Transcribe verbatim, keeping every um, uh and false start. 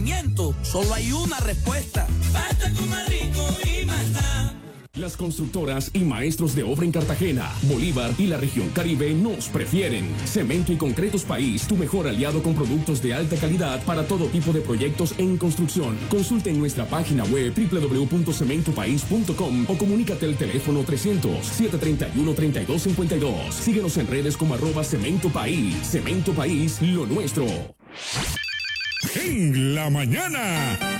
Solo hay una respuesta. Basta con más rico y más nada. Las constructoras y maestros de obra en Cartagena, Bolívar y la región Caribe nos prefieren. Cemento y Concretos País, tu mejor aliado con productos de alta calidad para todo tipo de proyectos en construcción. Consulta en nuestra página web doble u doble u doble u punto cemento país punto com o comunícate al teléfono trescientos, setecientos treinta y uno, treinta y dos cincuenta y dos. Síguenos en redes como arroba Cemento País. Cemento País, lo nuestro. En la mañana.